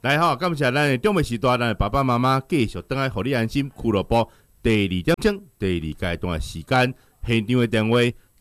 来吼，感谢咱的中美时代，咱的爸爸妈妈继续等来，互你安心俱乐部第2点钟，第2阶段的时间，现场的电话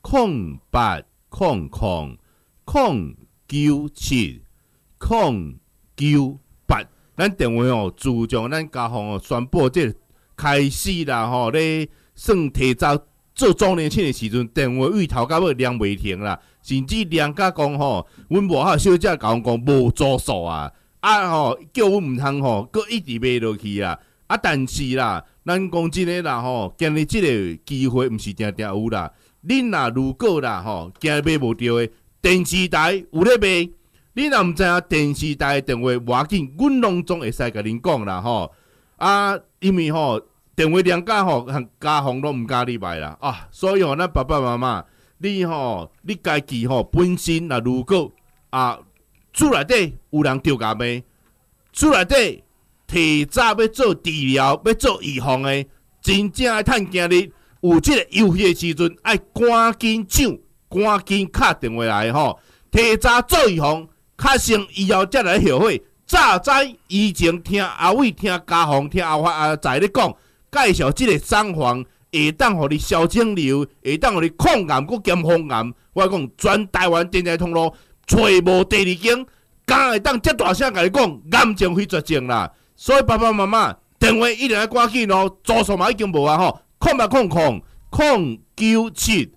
0800970098，咱电话哦，自从咱家方哦宣布这开始啦吼，咧算提早做周年庆的时阵，电话位头到尾亮袂停啦，甚至亮甲讲吼，阮幕后小姐甲阮讲无住宿啊。吼，叫阮毋通吼，阁一直卖落去啦。但是啦，咱讲真诶啦吼，今日即个机会毋是定定有啦。恁若如果啦吼，今日买无着诶，电视台有咧卖。恁若毋知影电视台诶电话，无要紧，阮拢总会使甲恁讲啦吼。因为吼电话量价吼，家方拢毋敢入来啦所以吼，咱爸爸妈妈，你家己吼本身若如果厝内底有人着甲咩？厝内底提早要做治疗、要做预防的，真正爱趁今日有即个优惠的时阵，爱赶紧抢，赶紧敲电话来吼，提早做预防，较先以后才来后悔。早知以前听阿伟、听家宏、听阿仔咧讲，介绍即个厂房会当互你消肿瘤，会当互你抗癌、佮减风癌。我讲全台湾电台通路。找无第2间，敢会当遮大声甲你讲，癌症非绝症啦。所以爸爸妈妈电话一定要赶紧哦，住宿嘛已经无啊吼，0800-097-098。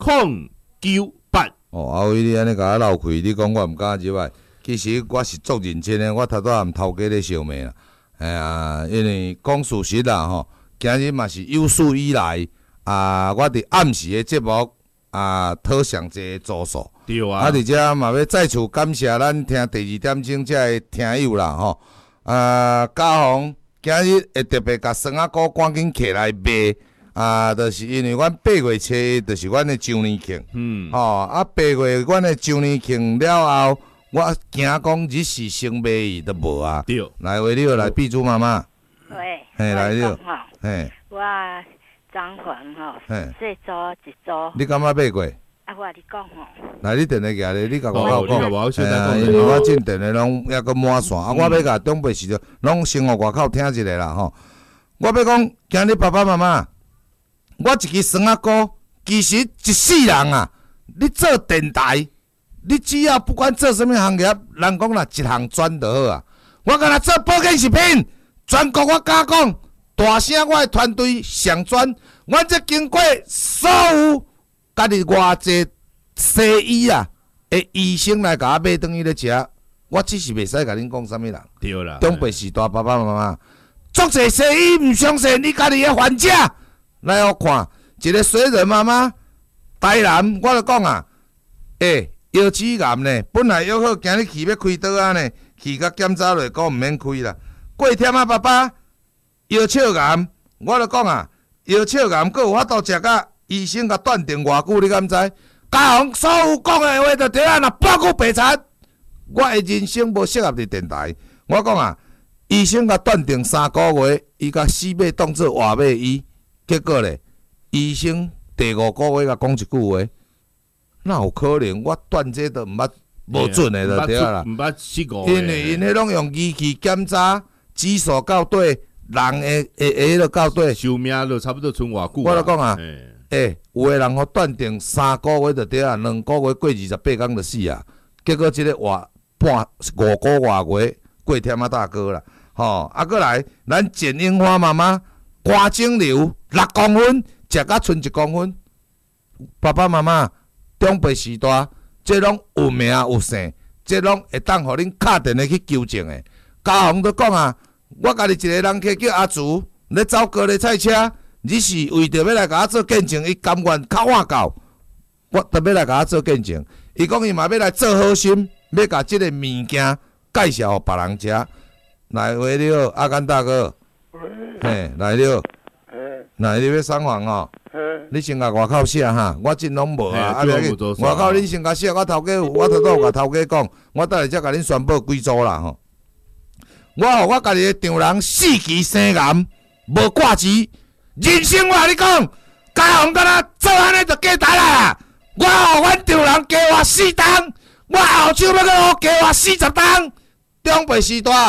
阿伟，你安尼甲我闹开，你讲我毋敢入来。其实我是足认真诶，我头拄含头家咧相骂啦。因为讲事实啦吼，今日嘛是有史以来我伫暗时诶节目讨上济住宿。 对啊！ 而且嘛要再次感谢咱听第2点钟这的听友啦吼。家宏今日会特别甲酸仔糕赶紧起来卖就是因为阮8月初就是阮的周年庆。8月阮的周年庆了后，我惊讲日时生卖伊都无啊。 对。 来，为了来碧珠妈妈。 喂。 嘿，来了。 嘿。我装潢吼，细租一租。 你敢捌买过？ 我甲你讲吼。 来，你电话举咧，你甲我讲。 因为我进电话拢抑阁满线，我要甲中北市拢先互外口听一下啦吼。我要讲，今日爸爸妈妈，我一支酸仔糕，其实一世人你做电台，你只要不管做什么行业，人讲啦一项专就好啊。我敢若做保健食品，全国我敢讲，大声我的团队上专，阮这经过所有。家己偌济西医的医生来甲我买顿去咧食，我只是袂使甲恁讲啥物人。 对啦， 中北时代爸爸妈妈，足济西医毋相信你家己的患者，来互看一个水人妈妈，台南我就讲腰子癌呢，本来约好今日去要开刀呢，去甲检查落讲毋免开啦。过忝爸爸，腰鞘癌，我就讲腰鞘癌佫有法度食甲。医生甲断定偌久，你敢知？家宏所有讲的话，就对若半句白贼。我的人生无适合伫电台。我讲医生甲断定3个月，伊甲死马当做活马医。结果咧，医生第5个月甲讲一句话，哪有可能？我断这都毋捌无准的就对啦。 毋捌4个因为因迄拢用仪器检查，指数到底，人的下到底， 寿命就差不多剩偌久。 我就讲有的人互断定3个月就对啊，2个月过28天就死啊。结果即个活5个月过忝大哥啦，过来，咱简英花妈妈肝肿瘤6公分，食甲剩1公分。爸爸妈妈中辈时代，这拢有名有姓，这拢会当互恁敲电话去纠正的。家宏都讲我家己一个人客叫阿竹，咧走高丽菜车。你是为着要来甲我做见证，伊甘愿较晚到，我特别来甲我做见证。伊讲伊嘛要来做好心，要甲即个物件介绍互别人食。来，喂，你好，阿甘大哥。嘿，来了。来，你要送房哦。你先甲外口写哈，我真拢无啊。外口恁先甲写，我头家有，我头拄有甲头家讲，我等下才甲恁宣布几组啦吼。我互我家己的丈人4期生癌，无挂钱。人生我甲你讲，家宏敢若做安尼就过台啦！我互阮丈人加我4档，我后手要搁加我40档。中辈时代，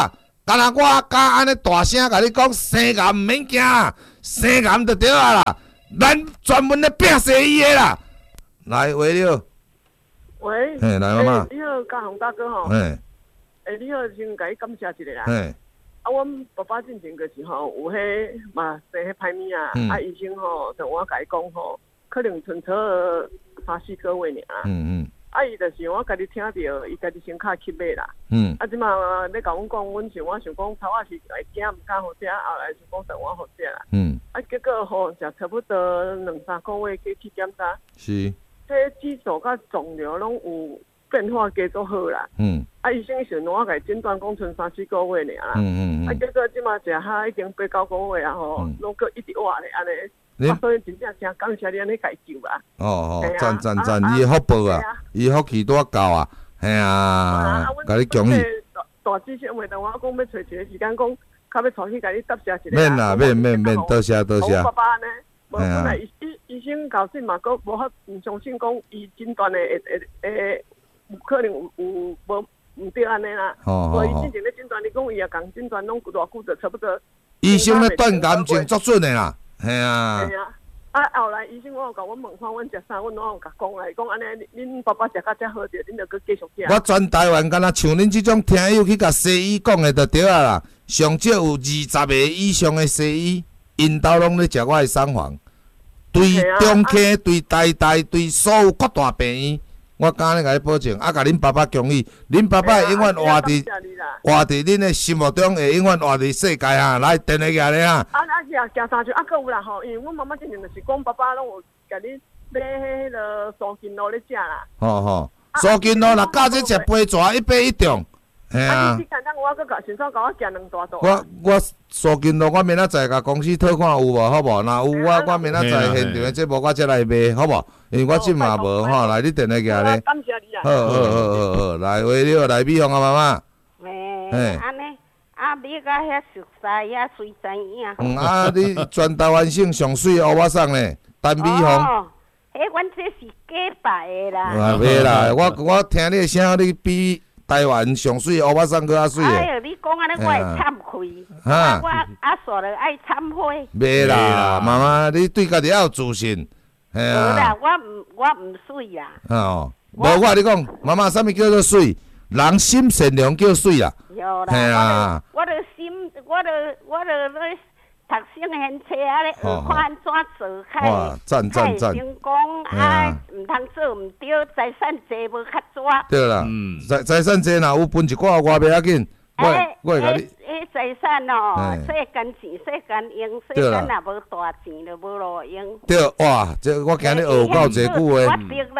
敢若我敢安尼大声甲你讲，生癌毋免惊，生癌就对啊啦。咱专门咧拼西医的啦。来，喂了。 喂。 嘿，来妈妈。 你好，嘉宏大哥吼。 嘿。 你好，先甲你感谢一下啦。 嘿。 阮爸爸进前就是吼，有迄嘛生迄歹物啊，医生吼就我甲伊讲吼，可能存错3-4个月尔。伊就是我家己听到，伊家己先卡去买啦。即马咧甲阮讲，我想讲头仔是会惊，毋敢好食，后来想讲等我好食啦。结果吼，食差不多2-3个月去检查，是，这指数甲肿瘤拢有变化，加足好啦。医生时阵我甲伊诊断讲剩3-4个月尔啦。结果即马食下已经8-9个月啊吼，拢搁一直活咧安尼。所以真正真感谢你安尼解救啊！ 赞，伊福报啊，伊福气多高啊，嘿啊，甲你恭喜。 大志向袂当我讲要找一个时间讲，较要重新甲你答谢一下。 免啦，免，多谢。 我爸爸呢，无本来医生搞信嘛，佫无法唔相信讲伊诊断的有可能有无唔对安尼啦。所以之前咧诊断，你讲伊也共诊断拢偌久就差不多。 医生咧断感情足准的啦。系啊， 后来医生我有甲阮问看，阮食啥，阮拢有甲讲来，讲安尼，恁爸爸食到遮好着，恁着搁继续食。 我全台湾敢若像恁即种听友去甲西医讲的就对啊啦，上少有20个以上的西医，因兜拢咧食我的sản phẩm，对中科、对台大、对所有各大病院，我敢咧甲你保证，甲恁爸爸恭喜，恁爸爸会永远活伫恁的心目中，会永远活伫世界啊！来，电话举咧啊！ 行3圈，搁有啦吼，因为阮妈妈之前就是讲，爸爸拢有甲你买迄个苏筋路咧食啦。 苏筋路若教这食杯蛇1杯1重，嘿啊！ 你简单，我搁甲顺手甲我行2大道。 我苏筋路，我明仔载甲公司讨看有无，好无？若有我明仔载现场的节目我再来卖，好无？因为我即嘛无吼，来你电话举咧。 感谢你啊！ 好，来话了，来美凤啊妈妈。 安尼。你甲遐熟悉也随知影。 你全台湾省上水的乌巴桑呢？陈美凤。 阮这是假摆的啦。 袂啦，我听你的声，你比台湾上水的乌巴桑搁较水的。 哎呦，你讲安尼我会惭愧。我煞着爱忏悔。 袂啦，妈妈，你对家己要有自信。 无啦，我唔水啦。 无我甲你讲，妈妈，啥物叫做水？人心善良叫水啦。 有啦，我著咧读圣贤册啊，咧学看安怎做， 赞， 成功唔通做唔对，财产济无较抓。 对啦，财产济若有分一寡我袂要紧，我会甲你。 财产哦，世间钱世间用，世间若无大钱就无路用。 对，哇，这我今日学到这句话。 我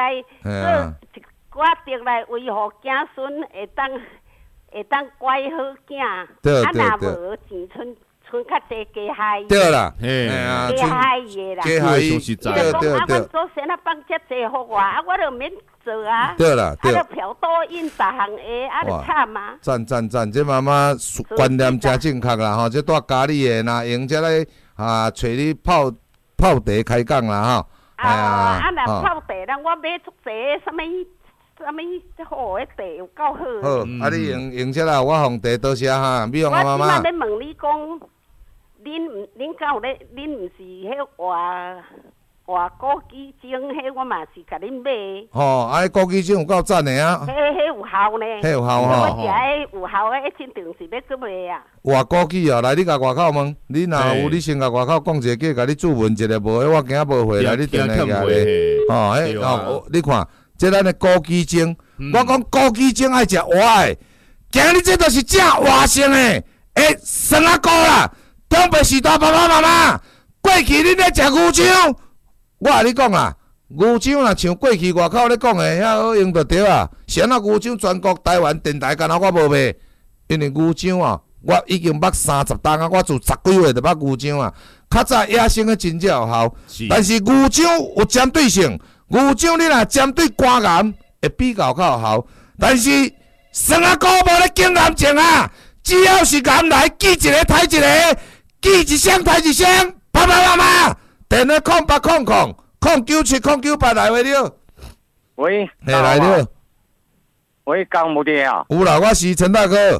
得来维护子孙会当乖好囝，若无钱剩较济加害。 对啦， 加害个啦。 加害伊， 对。阮祖先放遮济互我，我就免做啊。 对啦， 就嫖赌饮逐项下，就惨啊。 赞，这妈妈观念真正确啦吼，这带家里的，若用这来找你泡茶开讲啦吼。 若泡茶啦，我买足济啥物好诶茶有够好。 好，你用这啦，我放茶多谢哈，美凤妈妈。 我即摆咧问你讲，恁敢有咧？恁毋是迄活枸杞精，迄我嘛是甲恁买。 枸杞精有够赞的啊！ 迄有效呢。 迄有效吼。 我食迄有效诶，一定是要去买啊。 活枸杞哦，来你甲外口问，你若有你先甲外口讲一个，甲你注文一个，无我今无回来，你电话举咧。你看。这咱的枸杞精，我讲枸杞精爱食活的，今日这就是正活性的，酸啊膏啦。东北时代爸爸妈妈，过去恁咧食牛肠，我甲你讲啊，牛肠若像过去外口咧讲的遐好用就对啊。现在牛肠全国台湾电台敢若我无卖，因为牛肠啊，我已经捌30担啊，我自10几岁就捌牛肠啊。较早野生的真正有效，但是牛肠有针对性。牛肠你若针对肝癌会比较较有效，但是酸啊膏无咧经癌症啊，只要是癌来记一个抬一个，记一声抬一声，爸爸妈妈，电话0800097098来话了。 喂， 来了。 喂，讲无的啊？ 有啦，我是陈大哥。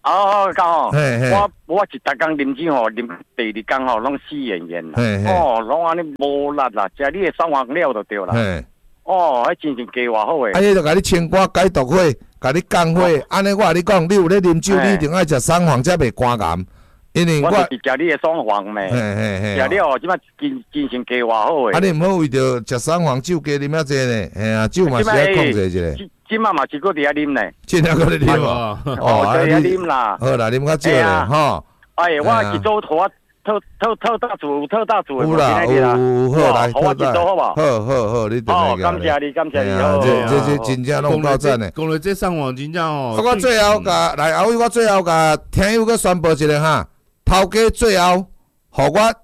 哦，讲哦， 嘿嘿我是逐工啉酒吼，啉第二工吼，拢死演员啦。哦，拢安尼无力啦，食你的双黄料就对啦。哦，迄真正加偌好诶。 迄就甲你清肝解毒火，甲你降火。安尼我甲你讲，你有咧啉酒，你一定爱食双黄才袂肝癌。因为我是食你的双黄咩，食了后即摆精神加偌好诶。 啊，你毋好为着食双黄酒加啉遐济呢，嘿啊，酒嘛是爱控制一下。 即摆嘛是搁伫遐啉呢， 真正搁咧啉哦， 伫遐啉啦。 好啦，啉较少咧，吼。 哎，我一周互我特大组， 有啦，有好来特大， 好，你等下感谢你， 这真正拢够赞诶。 讲了这双黄真正哦。 我最后甲来后尾，我最后甲听友搁宣布一下哈。头家最后，互我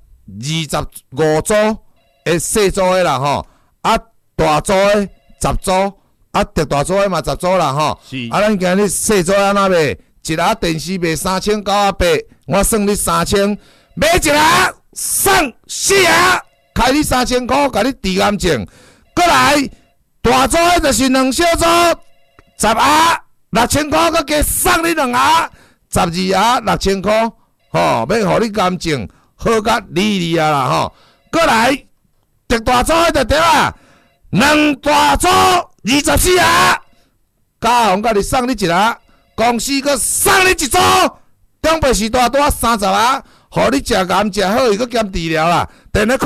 25组的细组的啦吼，啊大组的10组，啊特大组的嘛10组啦吼。啊，咱今日细组安怎卖？一盒电视卖3980，我算你3000，买一盒送4盒，开你3000块，甲你治癌症。过来大组的就是2小组，10盒6000块，佮加送你2盒，12盒6000块。吼，要互你癌症好甲利啊啦吼！过来，特大组迄就对啊，2大组24盒，嘉宏甲你送你1盒，公司佮送你1组，中北市大30盒，互你食癌食好，伊佮兼治疗啦。电话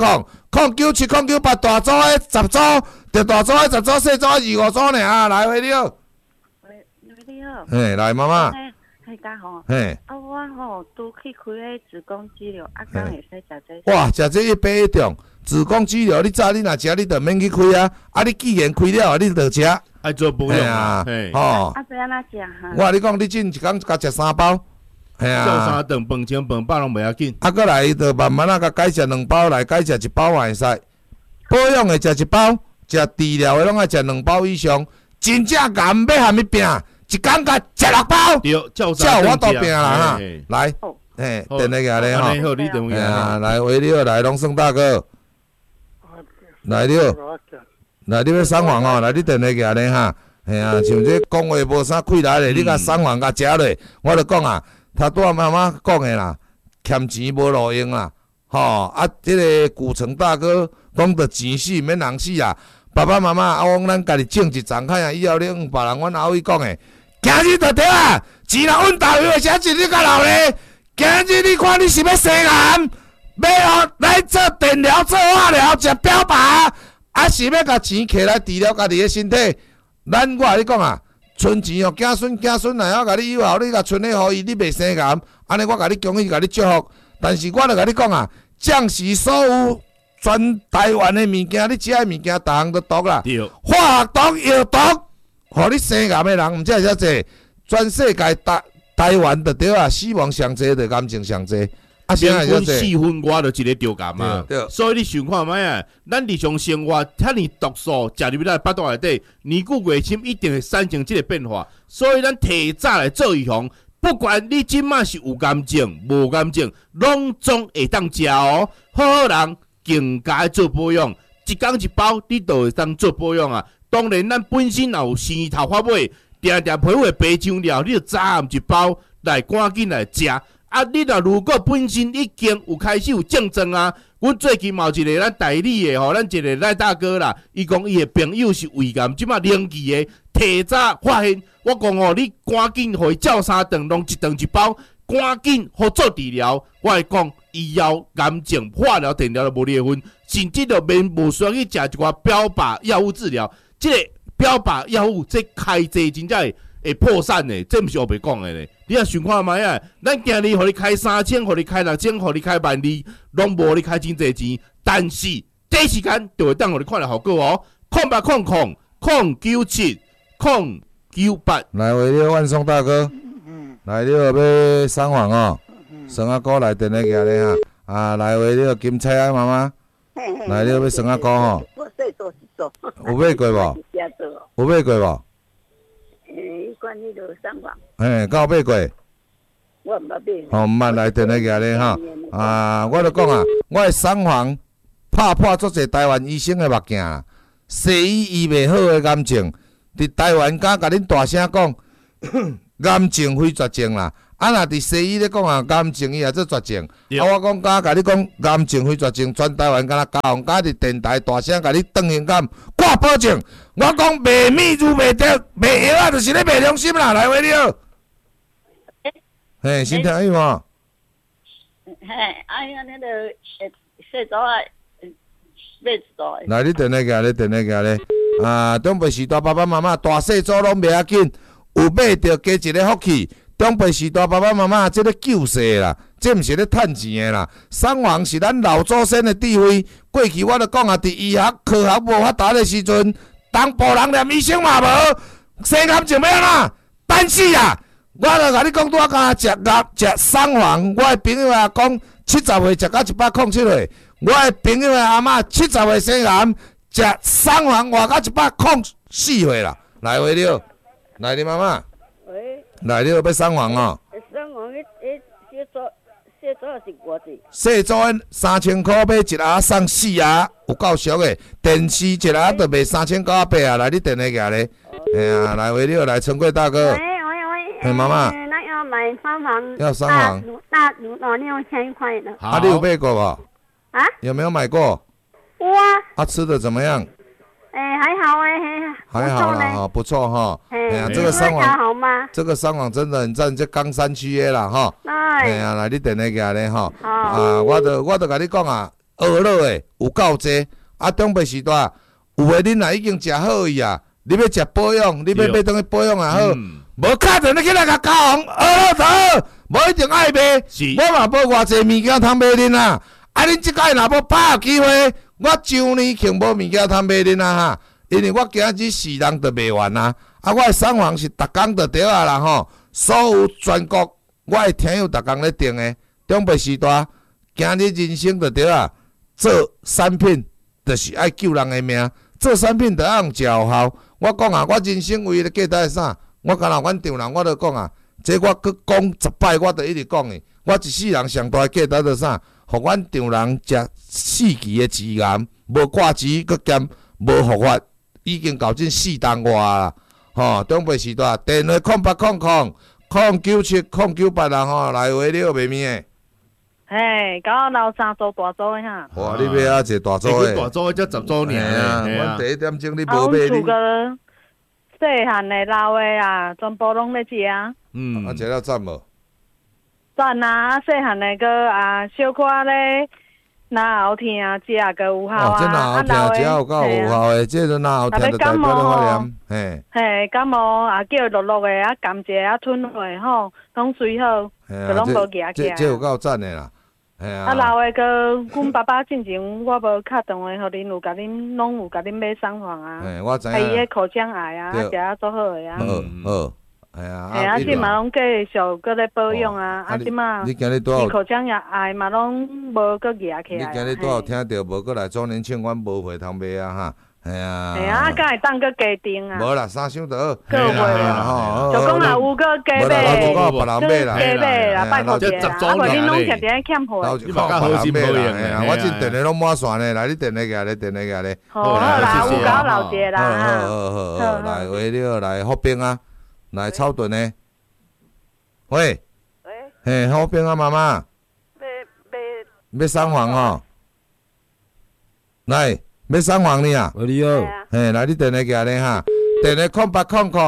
0800097098大组的10组，特大组的10组，细组的25组尔，来回了。 你好。 嘿，来妈妈。 嘿，家宏。 嘿。 我吼拄去开迄子宫肌瘤，敢会使食这？ 哇，食这100重，子宫肌瘤，你早你若食，你就免去开啊。啊，你既然开了，你就食。 爱做保养啊， 吼。 啊，要安怎食哈？ 我你讲，你一工甲食3包， 嘿啊。照三顿饭前饭饱拢袂要紧。 啊，过来就慢慢啊，甲改食2包来，改食1包嘛会使。保养的食1包，食治疗的拢爱食2包以上。真正癌要含伊拼。一工甲食6包，照我都拼啦哈！来，嘿，电话下咧吼，来喂你好，来龙胜大哥，来你好，来你要送饭哦，来你电话下咧哈，嘿啊，像这讲话无啥气力咧，你甲送饭甲食咧，我就讲啊，他拄仔妈妈讲的啦，欠钱无路用啦，吼啊，这个古城大哥讲着钱死免人死啊，爸爸妈妈啊，往咱家己种一丛开啊，以后你用别人，阮后尾讲的。今日就对啊，钱若阮大有啥钱你甲留咧？今日你看你是要生癌，要来做电疗、做化疗、食标靶，还是要甲钱摕来治疗家己的身体？咱我甲你讲啊，存钱哦，子孙来，我甲你以后你甲存咧互伊，你袂生癌，安尼我甲你恭喜，甲你祝福。但是我著甲你讲啊，将士所有全台湾的物件，你食的物件，逐项都毒啦，化学毒、药毒。互你生癌的人，毋只会遮济，全世界台湾就对啊，死亡上济，就癌症上济。啊， 平均4分外就一个着癌嘛。所以你想看卖啊，咱日常生活遐尼毒素食入来腹肚内底，年久月深一定会产生即个变化。所以咱提早来做预防，不管你即马是有癌症无癌症，拢总会当食哦。好人更加做保养，一工1包，你就会当做保养啊。当然，咱本身也有生头发尾，定皮肤白上了，你就早暗1包来赶紧来食。啊，你如果本身已经有开始有症状啊，阮最近嘛有一个咱代理的吼，咱一个赖大哥啦，伊讲伊的朋友是胃癌，即马零期的，提早发现，我讲哦，你赶紧互伊照3顿，弄1顿1包，赶紧互做治疗。我会讲，以后癌症化疗、电疗都无离婚，甚至就免无需要去食一寡标靶药物治疗。这个标靶药物，这开剂真正会破产的，这毋是我袂讲的咧。你也想看卖啊？咱今日互你开3000，互你开6000，互你开12000，拢无你开真侪钱。但是第一时间就会当互你看到效果哦。0800097098。 来，为了万松大哥，来了要送饭哦，生阿哥来电话下咧哈。啊，来为了金彩爱妈妈，来了要生阿哥吼。有买过无？有买过无？ 关于就送饭。 敢有买过？ 我毋捌买。 毋捌来电话下咧哈。啊，我著讲啊，我的送饭拍破足侪台湾医生的目镜啦，西医医袂好的癌症，伫台湾敢甲恁大声讲， 癌症非绝症啦。啊，若伫西医咧讲啊，癌症伊也做绝症。啊，我讲甲你讲，癌症非绝症，全台湾敢若嘉宏甲伫电台大声甲你断言讲，我保证，我讲卖米如卖竹，卖药啊，就是咧卖良心啦，来话了。嘿，先听有无？ 嘿，哎呀，那个洗澡啊，买澡。 来，你电话过来，电话过来。啊，长辈时代爸爸妈妈大细组拢袂要紧，有买着加一个福气。长辈时代爸爸妈妈，这个救世啦，这毋是咧趁钱的啦。送房是咱老祖先的智慧。过去我著讲啊，伫医学科学无发达的时阵，东部人连医生嘛无，生癌就要安怎？等死啊！我著甲你讲，拄啊食送房，我的朋友啊讲，70岁食到107岁。我的朋友的阿嬷70岁生癌，食送房活到104岁啦。来话了，来你妈妈。 喂。 来，你要送房哦。 送房洗澡是偌济？ 洗澡3000块买一盒送4盒，有够俗的。电视一盒就卖3900啊！来，你电话过来。哎呀，来话了，来陈贵大哥。 喂。 嘿，妈妈。 那要买双房。 要双房。 大6000块的。 啊，你有买过吧？ 啊？ 有没有买过？ 有啊。 啊，吃的怎么样？ 还好还好啦，哈，不错哈。哎呀，这个双网好吗？ 这个双网真的很赞，这冈山区的啦，哈。哎呀，来你电话过来哈。啊，我著甲你讲啊，学乐的有够济。啊，长辈时代有的恁也已经食好伊啊，你要食保养，你要当去保养也好。无敲电你起来甲交红学乐就好，无一定爱卖。我嘛无偌济物件通卖恁啊。啊，恁即摆若要把握机会，我上年庆无物件通卖恁啊哈。因为我今日4人就卖完啊，啊，我的送房是逐工就对啊啦吼，所有全国我的听友逐工咧订的，长辈时代，今日人生就对啊，做产品就是爱救人的命，做产品就要用食有效。我讲啊，我人生唯一的价值是啥？我敢若阮丈人，我就讲啊，这我佫讲10摆，我就一直讲的。我一世人上大的价值就是啥？互阮丈人食4期的治癌，无挂齿，佫兼无复发。已经到这4档外啦，吼！长辈时代电话0800097098啦，吼，来话了卖面诶。 嘿，甲我老三做大组的哈。 哇，你买啊一大组诶。 大组才10周年啊！ 阮第1点钟你无买你。 细汉的老的啊，全部拢咧食。 啊，食了赞无？ 赞啊！细汉的个啊，小可咧。哪好听，食个有效啊！ 真哪好听，食有够有效诶，这都哪好听，就代表咧发炎，嘿。 嘿，感冒啊，叫落落诶，啊，甘蔗啊，吞落吼，拢水好，就拢无夹起来。 这有够赞诶啦，嘿啊。 啊，老诶个，阮爸爸进前我无敲电话，互恁有甲恁拢有甲恁买送房啊。 嘿，我知影。 伊迄口腔癌啊，食啊做好诶啊。 好。系啊， 啊，即嘛拢继续搁咧保养啊，啊，即嘛，伊口腔癌嘛拢无搁压起来。 你今日拄好听到，无搁来周年庆，阮无货通卖啊哈，系啊。 系啊，敢会当搁加订啊？ 无啦，3箱就好。 搁有啊，吼，就讲若有搁加买， 别人买啦， 加买啦，拜托者啦，啊，无恁拢常常欠货。 你莫甲好心买啦，系啊，我这电话拢满线咧，来你电话过来，电话过来。 好啦，有搞老者啦。 好，来话了，来福兵啊，来草屯诶。喂，嘿，好兵啊，妈妈，要送房哦，来，要送房呢啊， 你好， 嘿，来你电话过来哈，电话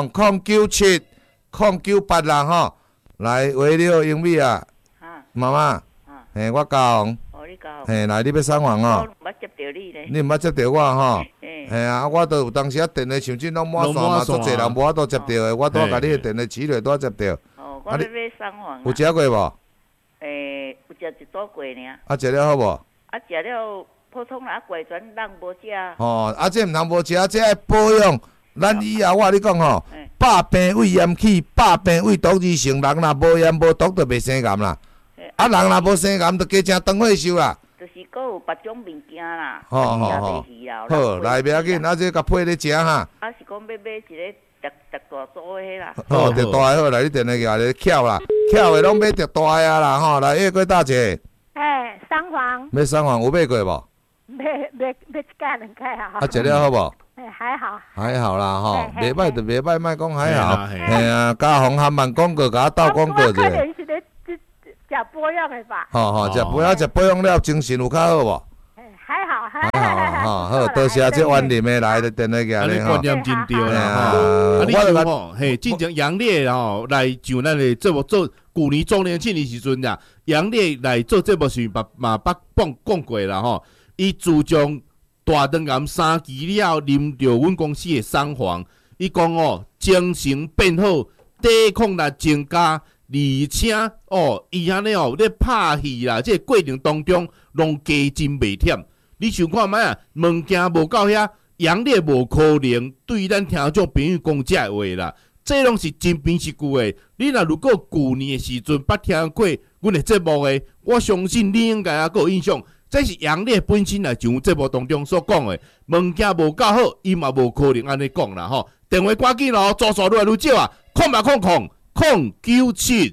0800097098啦吼，来，话了英语啊，妈妈，嘿，我教，嘿，来你要送房哦， 我捌接到你咧， 你毋捌接到我吼，嘿啊，我都有当时啊电话像这拢满线嘛，足侪人无法度接到的，我拄甲你的电话起落拄接到。 我要买送房。 有食过无？ 有食一组过尔。 啊，食了好无？ 啊，食了普通啦，过全人无食。 哦，啊，这毋通无食，这爱保养。咱以后我甲你讲吼，百病胃炎起，百病胃毒而成。人若无炎无毒，就袂生癌啦。啊，人若无生癌，就加正长岁寿啦。 就是搁有别种物件啦。 好，来袂要紧，啊，这甲配咧食哈。 啊，是讲要买一个。特大组的迄啦， 哦，特大的好，来你电话过来，巧啦，巧的拢买特大的啊啦，吼，来叶贵大姐。 送房。 要送房有买过无？ 买一家2家啊。 啊，食了好无？ 还好。 还好啦吼，袂歹就袂歹，莫讲还好。嘿啊，嘉宏含慢广告，甲我斗广告者。 可能是咧食保养的吧。 吼，食保养了，精神有较好无？ 还好， 好，多谢这万林的来的电话家咧吼。 观念真对啦吼。你像吼，嘿，之前杨烈吼来上咱的节目做旧年周年庆的时阵呀，杨烈来做节目时嘛讲过啦吼，伊自从大肠癌3期了，啉着阮公司的双黄，伊讲哦，精神变好，抵抗力增加。而且伊安尼咧拍戏啦，这个过程当中拢加真袂忝。你想看卖啊？物件无到遐，杨烈无可能对咱听众朋友讲这话啦。这拢是真凭实据的。你若如果旧年的时阵捌听过阮的节目的，我相信你应该还有印象。这是杨烈本身来上节目当中所讲的，物件无够好，伊嘛无可能安尼讲啦吼。电话赶紧咯，组数愈来愈少啊！0800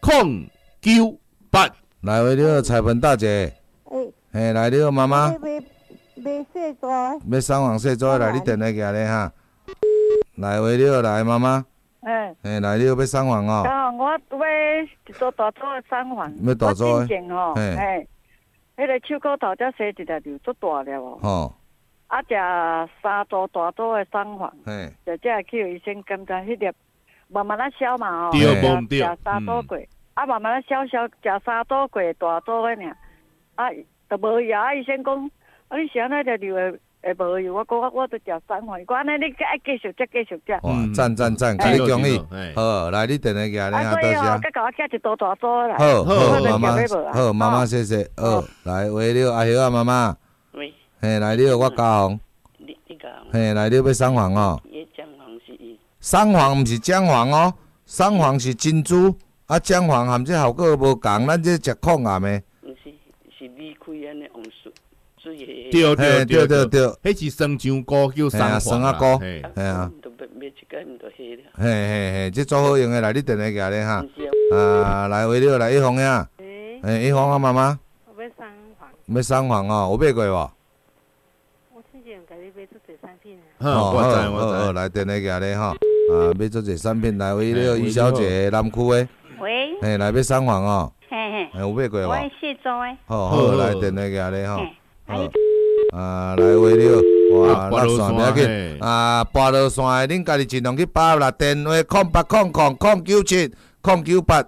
097 来为了彩盆大姐。嘿，来了妈妈。 要细抓。 要双黄细抓来，你电话寄咧哈。来为了来妈妈。嘿，来了要双黄哦。 我要一组大组的双黄。 要大组的。 我进前吼，迄个手骨头才洗一粒就足大粒哦。吼。啊，食3组大组的双黄。嘿。食这去医生检查，迄粒慢慢仔消嘛吼。 对， 食3组过，啊慢慢仔消，食3组过大组的尔。啊，都无药啊！医生讲，啊，你是安尼就会无药。我讲我都食双黄，伊讲安尼你爱继续食。 哇，赞！给你恭喜。好，来你电话寄咧哈，多谢。 啊，甲我寄一大组来。 好，妈妈，好，妈妈谢谢。好，来为了阿晓啊，妈妈。 喂。 嘿，来了我嘉宏。 你嘉宏。 嘿，来了要双黄哦。 伊姜黄是伊。 双黄毋是姜黄哦，双黄是珍珠，啊姜黄含这效果无共，咱这食抗癌的。 是离开安尼红水的。 对， 迄是生姜菇叫双黄生啊菇，嘿啊。 都买一个唔就黑了。 嘿，这做好用的，来你电话寄咧哈。啊，来为了来一红呀。一红啊，妈妈。 我要双黄。 要双黄哦，有买过无？ 我之前甲你买做侪产品我知，来电话寄咧哈。啊，买做侪产品，来为了于小姐，南区的。 喂。 嘿，来要双黄哦。有买过无？ 我卸妆诶。 好，来电话寄咧吼。好，来为了，哇，落线不要紧。啊，拔落线的，恁家己尽量去拔啦。电话0800 097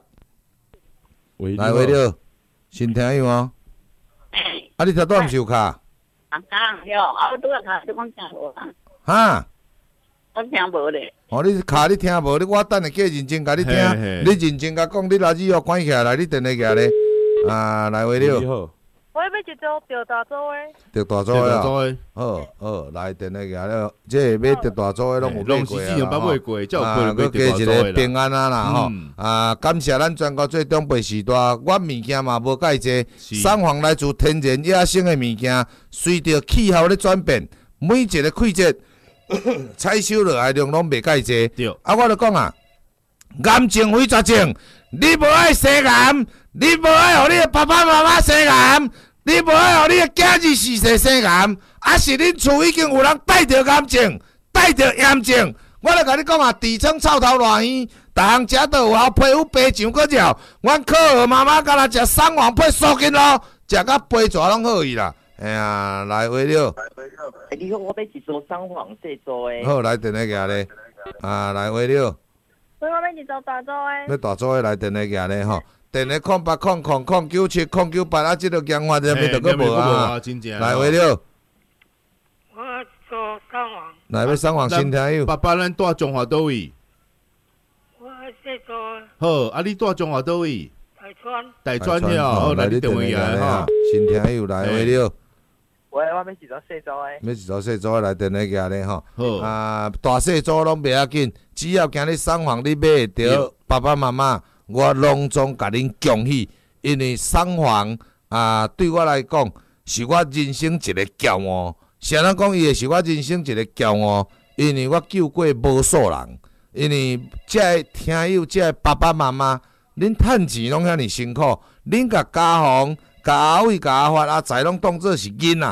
098。来为了，新听有哦。啊，你听到毋是有卡？ 讲哟，我拄仔卡，你讲听无啊？ 哈？ 我听无咧。 你卡你听无？我等下叫认真甲你听，你认真甲讲，你老子要关起来，你电话寄咧。啊，来为了。 我要一组着大组诶。 着大组诶啊！好，来电话寄了，这买着大组诶拢有买过啊。佮加一个平安啊啦吼！啊，感谢咱全国最长辈时代，我物件嘛无介济，双黄来自天然野生诶物件，随着气候咧转变，每一个季节采收落来量拢袂介济。啊，我就讲啊，癌症非绝症，你无爱洗癌。你无爱互你的爸爸妈妈生癌，你无爱互你的囝儿4世生癌，还是恁厝已经有人带着癌症、带着炎症？我来甲你讲啊，砥霜臭头烂圆，逐项食倒有效，皮肤白上搁照。阮可儿妈妈敢若食双黄配素筋咯，食到皮蛇拢好去啦。哎呀，来为了。 你好，我要一组双黄细组的。 好，来电话寄咧。啊，来为了。 我要一组大组的。 要大组的来电话寄咧吼。电话0800 097 098啊，这个电话这边就搁无啊。来为了。 我做双黄。 来要双黄新听友。 爸爸，咱住中华倒位？ 我细组。 好，啊，你住中华倒位？大川了，好，来你电话来哈。 新听友来为了。 我要一组细组的。 要一组细组来电话寄咧吼。好。啊，大细组拢袂要紧，只要今日双黄你买着，爸爸妈妈。我隆重甲恁恭喜，因为双黄啊，对我来讲是我人生一个骄傲。谁人讲伊会是我人生一个骄傲？因为我救过无数人，因为这听友、这爸爸妈妈，恁趁钱拢遐尼辛苦，恁甲家宏、甲阿伟、甲阿发、阿财拢当做是囡仔，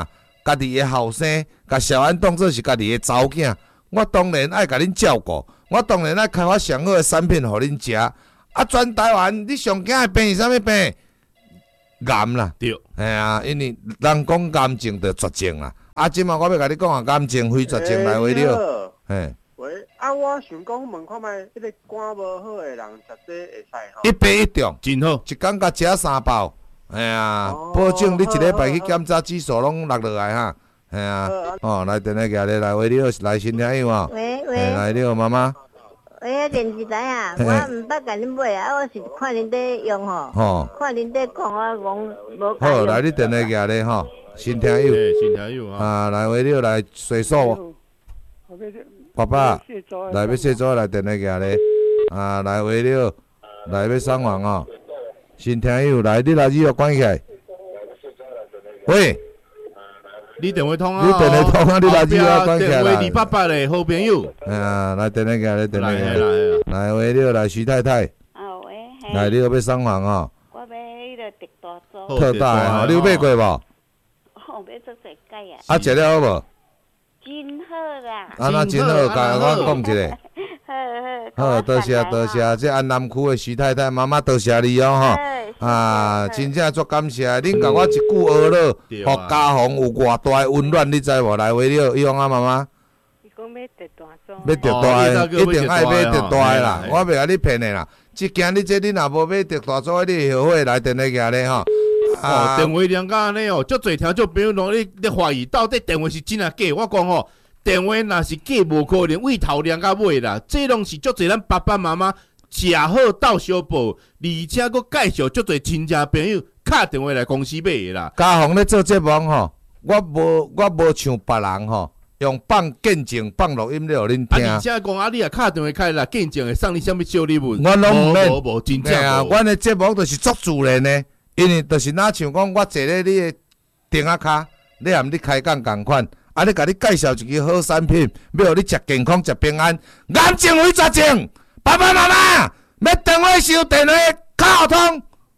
家己的后生，甲小安当作是家己的查某囝，我当然爱甲恁照顾，我当然爱开发上好的产品互恁食。啊，全台湾你上惊的病是啥物病？癌啦， 对， 哎呀，因为人讲癌症就绝症啦。啊，即嘛我要甲你讲啊，癌症非绝症来话了。嘿， 喂，我想讲问看卖，迄个肝无好的人食这会使吼？ 一杯一中， 真好， 一工甲食3包。哎呀，保证你一礼拜去检查指数拢落来哈。哎呀，来电话举咧，来喂你好，来新听友啊。 喂， 来你好，妈妈。 喂，电视台啊，我毋捌甲恁买啊，我是看恁在用吼，看恁在讲啊，讲无。 好，来你电话举咧吼，新听友。 新听友啊，来喂你好，来水数。爸爸，来要卸妆，来电话举咧。啊，来喂你好，来要送完哦。新听友，来你来耳朵关起来。喂。 你电话通啊！ 你电话通啊！你来耳朵关起来啦。 电话288的好朋友。 哎呀，来电话举咧，电话举。来喂，你好，来徐太太。 喂。 来，你要送房哦。 我买迄个特大租。 特大的吼，你有买过无？ 买足侪届啊。 啊，食了好无？ 真好啦。 啊，那真好，甲我讲一下。好，多谢，这安南区的徐太太妈妈，多谢你哦吼。啊，真正足感谢，恁甲我一句呵咯，互家phòng有偌大的温暖，你知无？来为了用啊妈妈。 伊讲买特大装。 要特大的，一定爱买特大的啦，我袂甲你骗的啦。即件你这你若无买特大装，你后悔来电话举咧吼。 电话量甲安尼哦，足侪听众朋友拢咧怀疑，到底电话是真啊假？我讲吼。电话若是假，无可能为头量到尾啦，这拢是足侪咱爸爸妈妈食好斗相报，而且佫介绍足侪亲戚朋友打电话来公司买的啦。 家phòng咧做节目吼，我无像别人吼，用放见证、放录音咧互恁听。 而且讲啊，你若打电话开来见证，会送你啥物小礼物？ 我拢无，真正无。 阮的节目就是足自然的，因为就是若像讲我坐咧你的顶仔骹，你含你开讲共款。啊！你甲你介绍一支好产品，要互你食健康、食平安。癌症为绝症，爸爸妈妈要电话收电话卡通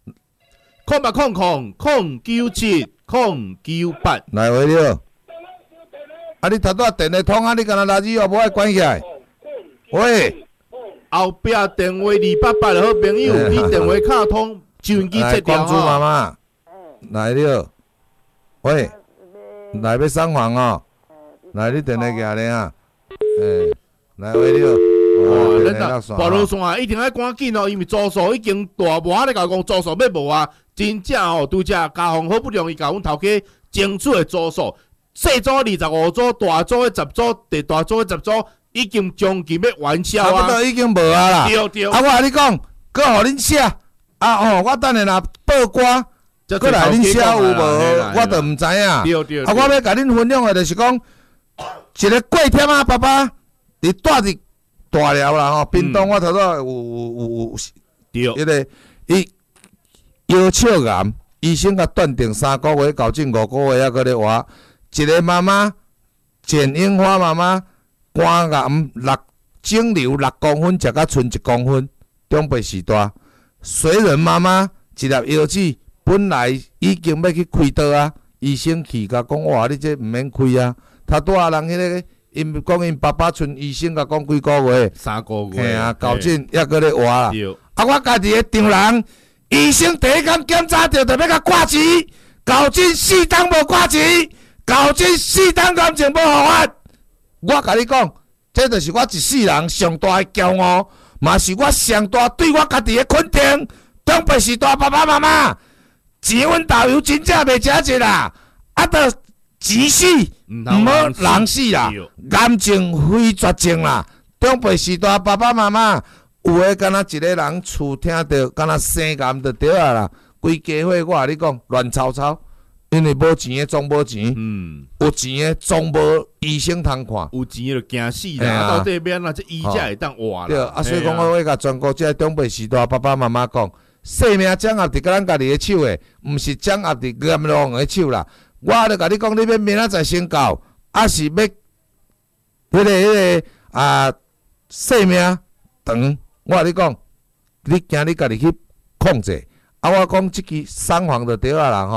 ，097-098。 来喂你好，啊！你头拄电话通啊，你敢若垃圾哦，无爱关起来。喂， 后壁电话288的好朋友，你电话卡通收音机切掉。 来，关注妈妈。来你好，喂，来要送房哦。来，你电话举咧啊！来喂你好。 咱大路线一定要赶紧哦，因为租数已经大磨咧，甲讲租数要无啊！真正哦，拄则家phòng好不容易甲阮头家争取的租数，细组25组，大组的10组，第大组的10组，已经将近要完销啊！ 差不多已经无啊啦。 对。 啊，我甲你讲，搁互恁写啊我等下若报关，搁来恁写有无？我就毋知影。 对。 啊，我要甲恁分享的就是讲。一个过忝啊，爸爸，伫住伫大寮啦吼，屏东我头拄有迄个伊腰鞘癌，医生甲断定3个月到5个月，还搁咧活。一个妈妈，简樱花妈妈，肝癌肿瘤6公分，食甲剩1公分，中背时大。水人妈妈，一粒腰子本来已经要去开刀啊，医生去甲讲，哇，你这毋免开啊。他多啊人迄个，因讲因爸爸剩医生甲讲几个月 ，3个月， 嘿啊，到阵还搁咧活啦。啊，我家己的丈人，医生第一工检查着，就要甲挂钱，到阵4档无挂钱，到阵4档感情无互发。我甲你讲，这就是我一世人上大的骄傲，嘛是我上大对我家己的肯定。长辈是大爸爸妈妈，钱阮导游真正袂食济啦，啊，着。钱死，毋好人死啦！癌症非绝症啦！长辈时代爸爸妈妈，有诶敢若一个人厝听着，敢若生癌就对啊啦！规家伙我甲你讲乱吵吵，因为无钱诶总无钱，有钱诶总无医生通看， 有钱就惊死啦！到底要哪只医才会当活啦？ 对啊，所以讲我要甲全国这长辈时代爸爸妈妈讲，生命掌握伫咱家己诶手诶，毋是掌握伫阎罗王诶手啦。我咧甲你讲，你要明仔载先到，还是要迄个性命长？我甲你讲，你惊你家己去控制。啊，我讲即支送房就对啊人吼，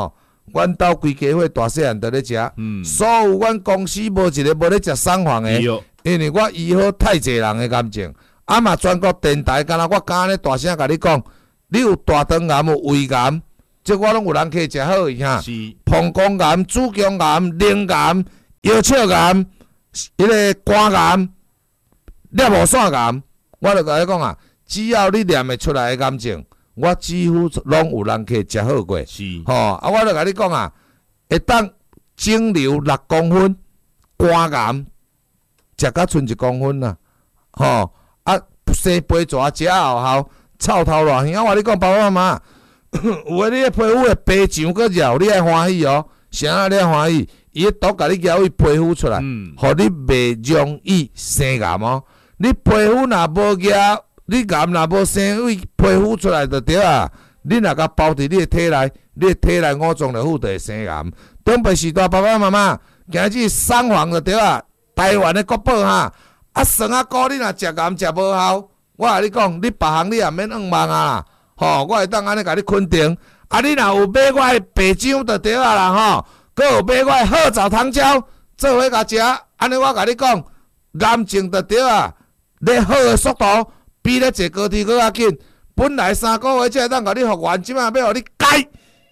阮兜规家伙大细汉都咧食，所有阮公司无一个无咧食送饭的，因为我医好太济人的癌症，啊嘛全国电台，敢若我敢咧大声甲你讲，你有大肠癌、有胃癌，即我拢有人去食好伊哈，膀胱癌、子宫癌、淋癌、腰鞘癌、迄个肝癌、尿无腺癌，我就甲你讲啊，只要你念会出来的癌症。我几乎拢有人去食好过，吼！啊，我就甲你讲啊，会当肿瘤6公分，肝癌食甲剩1公分啦，吼！啊，生肥蛇食后效，臭头偌香。我话你讲，爸爸妈妈，有诶，你诶皮肤会白上个绕，你爱欢喜哦，啥你爱欢喜？伊迄毒甲你咬伊皮肤出来，互你袂容易生癌哦。你皮肤若无咬。你癌若无生为皮肤出来就对啊！你若甲包伫你的体内，你的体内5脏六腑就会生癌。长辈时代爸爸妈妈，今日送房就对啊！台湾的国宝哈，啊酸啊菇你若食癌食无效，我甲你讲，你别行你也免冤枉啊！吼，我会当安尼甲你肯定。啊，你若有买我的白姜就对啊啦吼，佮有买我的褐藻糖胶做伙甲食，安尼我甲你讲，癌症就对啊！你好的速度。比咧坐高铁搁较紧，本来3个月才会当甲你复原，即摆要互你改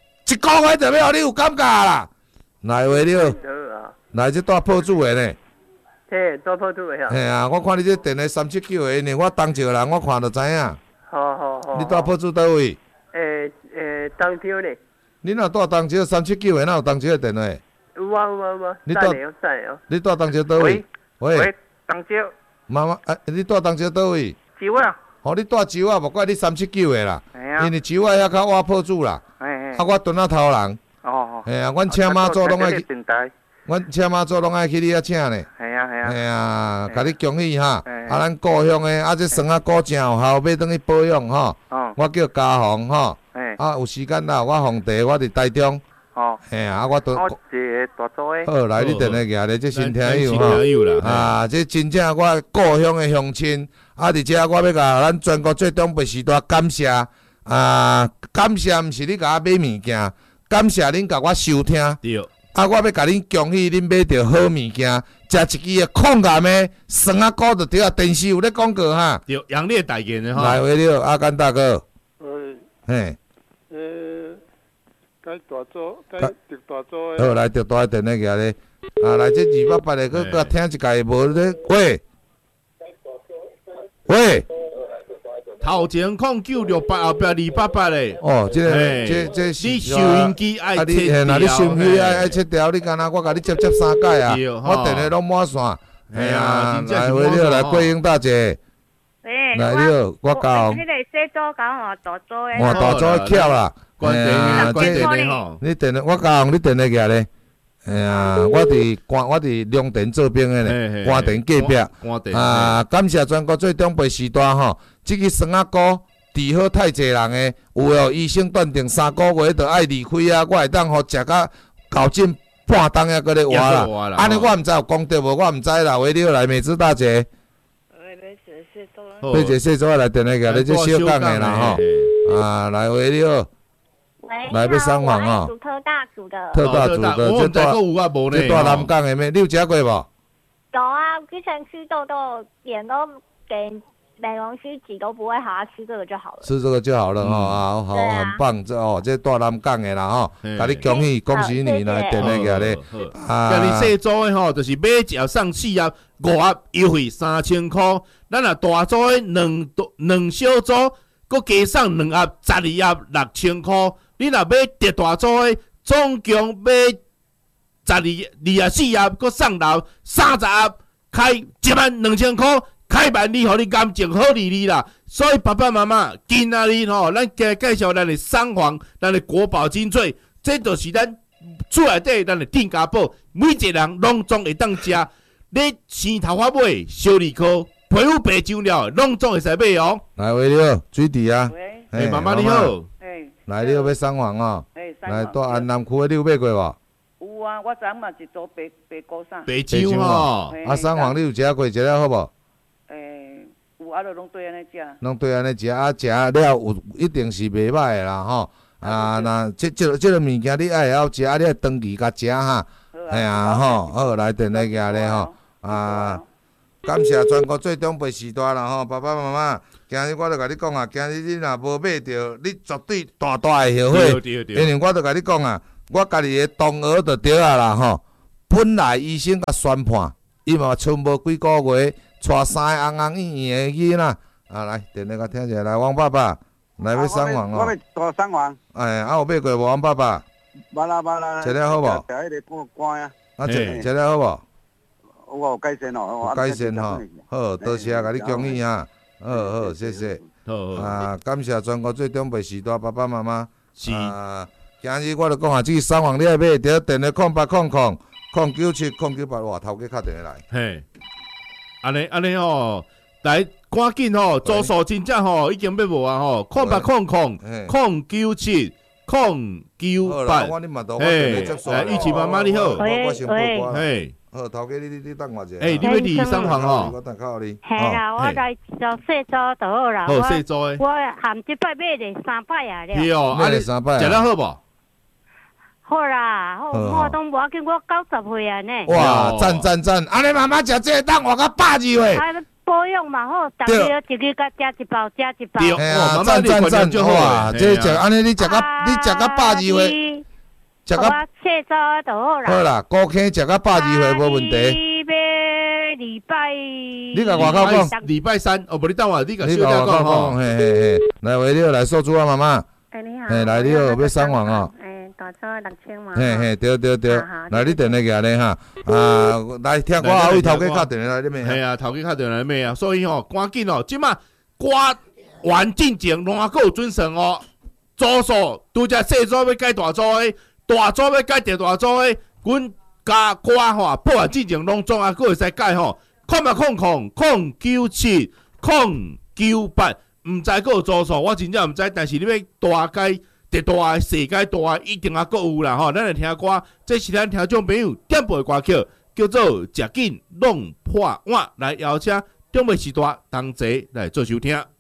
1个月就要互你有感觉啦。来话了，来这带破主的呢？ 嘿，带破主的呀。 嘿啊，我看你这电话379的呢，我当着人我看就知影。 好。 你带破主倒位？ 东桥呢？ 你若带东桥379的，哪有东桥的电话？ 有啊。你带？ 你带东桥倒位？ 喂，东桥。 妈妈，你带东桥倒位？ 酒啊！ 吼，你带酒啊，无怪你379的啦。因为酒啊遐较挖破主啦。啊，我蹲仔头人。嘿啊，阮请妈祖拢爱去。阮请妈祖拢爱去你遐请呢。嘿啊，甲你恭喜哈！啊，咱故乡的啊，这酸啊菇真有效，买转去保养吼。我叫嘉宏吼。啊，有时间啦，我皇帝我伫台中。嘿啊，我都。好，来你电话举咧，这新听友哈。啊，这真正我故乡的乡亲。啊！而且我要甲咱全国最长辈时代感谢感谢毋是你甲我买物件，感谢恁甲我收听。对。啊！我要甲恁恭喜恁买着好物件，食一支的抗癌的酸啊菇就对啊。电视有咧广告哈。对，阳烈大件的哈。来，话了，阿甘大哥。嘿。该大组，该直大组的。好，来直大的电话举咧。啊，来这288的，佮听一届无咧，喂。喂，头前0968后壁288嘞。哦，这是你收音机爱切掉。那你收音机爱切掉，你干那我甲你接3届啊？我电话拢满线。哎呀，来话了，来桂英大姐。来了，我讲。你哋洗澡讲换大组的。换大组的巧啦。哎呀，你电话我讲你电话举咧。哎呀，我伫龙田做兵的呢，官田隔壁。啊，感谢全国最长辈时代吼，这个酸啊菇治好太济人的，有哦，医生断定3个月就爱离开啊，我会当互食甲搞进半冬还搁咧活啦。安尼我毋知有讲对无，我毋知啦。为了来美姿大姐，买一个洗澡来电话个，你这小讲的啦吼。啊，来为了。来要送房哦，特大组的，这大南港的咩？你有食过无？ 有啊，之前吃豆豆点都给美容师挤都不会好，吃这个就好了。 吃这个就好了哈啊，好，很棒，这大南港的啦吼，甲你恭喜恭喜你啦，电话个咧。 甲你细组的吼，就是买一盒送4盒，5盒优惠3000块。咱若大组的两小组，搁加送2盒12盒6000块。你若买特大组的，总共买12盒4盒，搁送到30盒，开12000块，开万里，互你感情好利利啦。所以爸爸妈妈，今仔日吼，咱加介绍咱的双黄，咱的国宝精粹，这就是咱厝内底咱的电家宝，每一个人拢总会当食。你生头发尾、小儿科、皮肤白肿了，拢总会使买哦。 来，喂，你好，水弟啊。 喂，妈妈你好。 来，你要送房哦。来，到安南区的你有买过无？ 有啊，我昨嘛一组白菇啥。 白姜吼。 啊，送房你有食过，食了好无？ 有啊，就拢对安尼食。 拢对安尼食，啊食了有一定是袂歹的啦吼。 啊，那这个物件你爱晓食，你爱长期甲食哈。哎呀吼，好来电来个咧吼啊！感谢全国最长辈时代啦吼，爸爸妈妈，今日我著甲你讲啊，今日你若无买着，你绝对大会后悔。因为我著甲你讲啊，我家己的同学就对啊啦吼。本来医生甲宣判，伊嘛剩无几个月，带3个红红圆圆的囡仔啊，来电来甲听者，来王爸爸，来要送王哦。 我要大送王。 哎，有买过无王爸爸？ 捌啦。 食了好无？ 食迄个干啊。 食了好无？ 我有改善哦， 有改善吼，好，多谢甲你恭喜哈，好，谢谢。啊，感谢全国最长辈时代爸爸妈妈。是。啊，今日我著讲啊，这个送王你爱买，着电咧0800097098哇，头家敲电话来。嘿， 安尼吼，来赶紧吼，组数真正吼已经要无啊吼，0800097098。嘿，玉琪妈妈你好，嘿。好，头家你等我者。你要伫送房吼？ 我等靠你。 系啦，我来做细组就好啦。 好，细组诶。 我含即摆买了3摆啊了。 是哦， 买了3摆。 食了好无？ 好啦，我都无要紧，我90岁啊呢。 哇，赞！安尼慢慢食这当活到120岁。 保养嘛好，逐日一日甲食一包。 对啊，赞！哇，这食安尼你食到120岁。食到细组就好啦。 好啦，高坑食到120岁无问题。 礼拜。 你甲外口讲。 礼拜3，无你等我，你甲小姐讲吼。嘿，来为了来说主啊，妈妈。 你好。 来你好，要送王哦。 大组6000嘛。 嘿，对。来你电话过来哈。啊，来听我后位头家敲电话来你咩？ 系啊，头家敲电话来咩啊？所以吼，赶紧哦，即马歌完进前，还佫有准算哦。组数拄则细组要改大组诶。大组要改第大组诶，阮加歌吼，播完之前拢总啊，佫会使改吼。080097098，毋知佫有组数，我真正毋知。但是你要大改、第大诶、细改大诶，一定啊佫有啦吼。咱来听歌，这是咱听众朋友点播诶歌曲，叫做《食紧弄破碗》，来邀请长辈时代同齐来做收听。